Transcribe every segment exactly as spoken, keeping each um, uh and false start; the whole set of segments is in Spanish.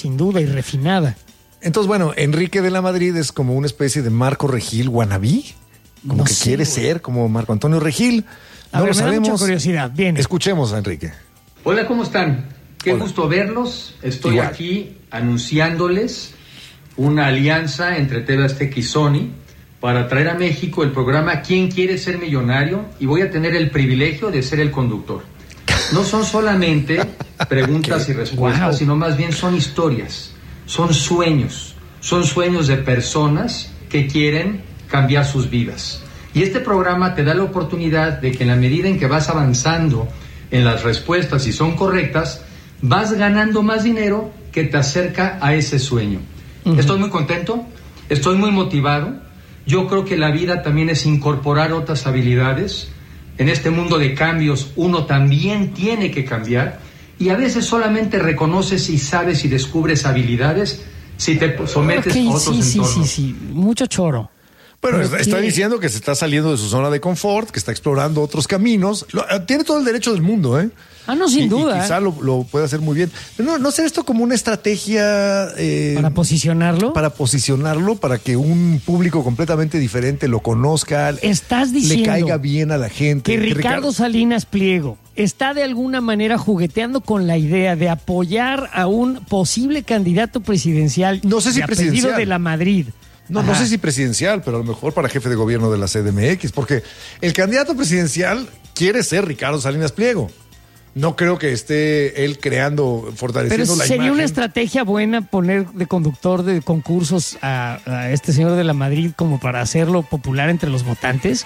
sin duda, y refinada. Entonces, bueno, Enrique de la Madrid es como una especie de Marco Regil wannabe, como No que sé, quiere güey. ser como Marco Antonio Regil. A No ver, lo me da sabemos. mucha curiosidad. Bien. Escuchemos a Enrique. Hola, ¿cómo están? Qué Hola. gusto verlos. Estoy Igual. aquí anunciándoles una alianza entre T V Azteca y Sony para traer a México el programa ¿Quién quiere ser millonario? Y voy a tener el privilegio de ser el conductor. No son solamente preguntas y respuestas, Wow. sino más bien son historias, son sueños, son sueños de personas que quieren cambiar sus vidas. Y este programa te da la oportunidad de que en la medida en que vas avanzando en las respuestas y son correctas, vas ganando más dinero que te acerca a ese sueño. Uh-huh. Estoy muy contento, estoy muy motivado. Yo creo que la vida también es incorporar otras habilidades. En este mundo de cambios uno también tiene que cambiar y a veces solamente reconoces y sabes y descubres habilidades si te sometes Okay, a otros sí, sí, entornos. sí, sí, mucho choro. Bueno, ¿Pero está, qué? está diciendo que se está saliendo de su zona de confort, que está explorando otros caminos. Lo- tiene todo el derecho del mundo, ¿eh? Ah, no, sin Y- duda. Y quizá lo, lo puede hacer muy bien. Pero no, no será esto como una estrategia eh, Para posicionarlo. para posicionarlo, para que un público completamente diferente lo conozca, Estás le diciendo caiga bien a la gente. que Ricardo Salinas Pliego está de alguna manera jugueteando con la idea de apoyar a un posible candidato presidencial. No sé si de apellido presidencial. de la Madrid. No, no Ajá. sé si presidencial, pero a lo mejor para jefe de gobierno de la C D M X, porque el candidato presidencial quiere ser Ricardo Salinas Pliego. No creo que esté él creando, Pero fortaleciendo la sería imagen. una estrategia buena poner de conductor de concursos a, a este señor de la Madrid como para hacerlo popular entre los votantes.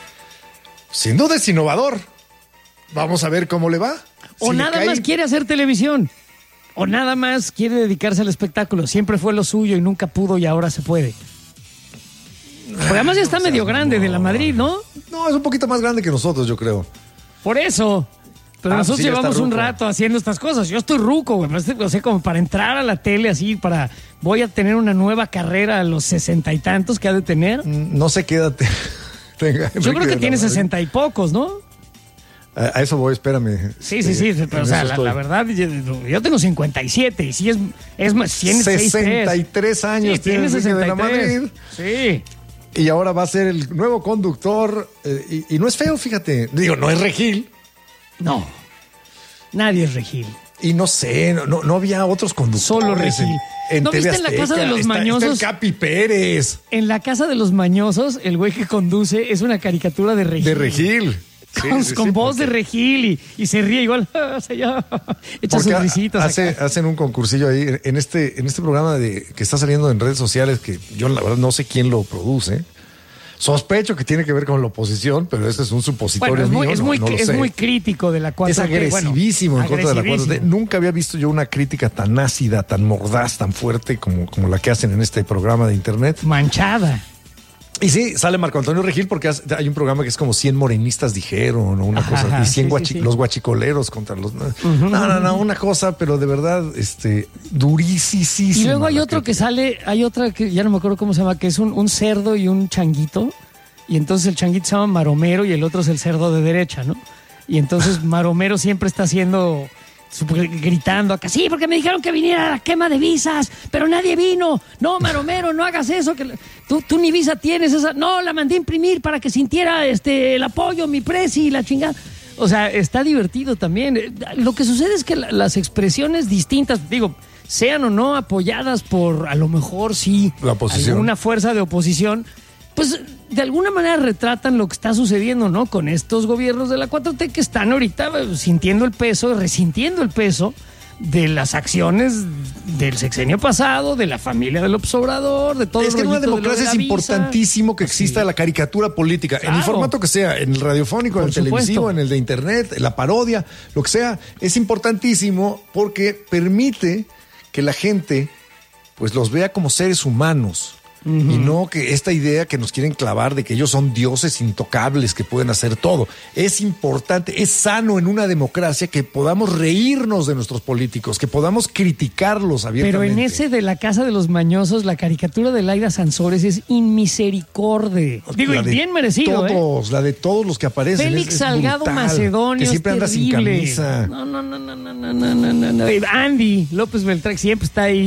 Sin duda es innovador. Vamos a ver cómo le va. O Si le nada cae- más quiere hacer televisión. O nada más quiere dedicarse al espectáculo. Siempre fue lo suyo y nunca pudo y ahora se puede. Porque además ya está medio grande de la Madrid, ¿no? No, es un poquito más grande que nosotros, yo creo. Por eso. Pero Ah, nosotros sí, ya está llevamos un ruco. rato haciendo estas cosas. Yo estoy ruco, güey. O sea, como para entrar a la tele así, para... Voy a tener una nueva carrera a los sesenta y tantos que ha de tener. Mm, No sé qué edad te- tenga. Yo creo Enrique que de la tiene Madrid. sesenta y pocos, ¿no? A, a eso voy, espérame. Sí, sí, sí. Eh, Pero, o en sea, eso la, estoy. la verdad, yo, yo tengo cincuenta y siete y sí es, es más, tiene sesenta y tres años Sí, tiene tiene Enrique de la sesenta y tres. Madrid. Sí. Y ahora va a ser el nuevo conductor. eh, y, y no es feo, fíjate. Digo, no es Regil. No. Nadie es Regil. Y no sé, no, no, no había otros conductores. Solo Regil. En, en ¿No T V viste en la casa Azteca. de los Está- mañosos? Está el Capi Pérez En la casa de los mañosos, el güey que conduce es una caricatura de Regil. de Regil. Sí, Con, sí, con sí, voz porque- de Regil y, y se ríe igual. O sea, ya, echa Porque sus risitas. hace- acá. hacen un concursillo ahí en este, en este programa de, que está saliendo en redes sociales, que yo la verdad no sé quién lo produce. Sospecho que tiene que ver con la oposición, pero ese es un supositorio Bueno, es muy, mío, es, no- muy, no lo es sé. muy crítico de la cuatro Es T. agresivísimo Bueno, en contra de la cuatro T. agresivísimo. Nunca había visto yo una crítica tan ácida, tan mordaz, tan fuerte como, como la que hacen en este programa de internet. Manchada. Y sí, sale Marco Antonio Regil porque hace- hay un programa que es como cien morenistas dijeron o una Ajá, cosa, ajá, y cien sí, sí, guachi- sí. los guachicoleros contra los... No, no, no, una cosa, pero de verdad, este, durísima. Y luego hay la otro que crítica. sale, hay otra que ya no me acuerdo cómo se llama, que es un, un cerdo y un changuito. Y entonces el changuito se llama Maromero y el otro es el cerdo de derecha, ¿no? Y entonces Maromero siempre está haciendo, super- gritando acá, sí, porque me dijeron que viniera a la quema de visas, pero nadie vino. No, Maromero, no hagas eso, que la- tú, tú ni visa tienes esa. No, la mandé a imprimir para que sintiera este el apoyo, mi presi y la chingada. O sea, está divertido también. Lo que sucede es que la- las expresiones distintas, digo, sean o no apoyadas por, a lo mejor sí, La oposición. alguna fuerza de oposición, pues de alguna manera retratan lo que está sucediendo, ¿no? Con estos gobiernos de la cuatro T que están ahorita eh, sintiendo el peso, resintiendo el peso de las acciones del sexenio pasado, de la familia del López Obrador, de todo Es el que en una rollito de lo de democracia la es visa. importantísimo que Pues exista sí. la caricatura política, en el Claro. formato que sea, en el radiofónico, en Por el televisivo, supuesto. en el de internet, en la parodia, lo que sea. Es importantísimo porque permite que la gente pues los vea como seres humanos. Y no que esta idea que nos quieren clavar de que ellos son dioses intocables que pueden hacer todo. Es importante, es sano en una democracia que podamos reírnos de nuestros políticos, que podamos criticarlos Pero abiertamente. en ese de la Casa de los Mañosos, la caricatura de Laida Sansores es inmisericorde. Digo, La y de bien merecido, ¿eh? todos, la de todos los que aparecen. Félix es- es Salgado brutal, Macedonio que siempre es anda sin terrible. camisa. No, no, no, no, no, no, no, no, no. Andy López Beltrán siempre está ahí